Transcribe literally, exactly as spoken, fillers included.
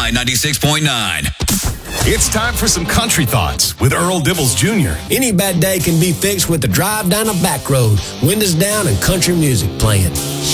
Y ninety-six point nine. It's time for some country thoughts with Earl Dibbles Junior Any bad day can be fixed with a drive down a back road, windows down, and country music playing.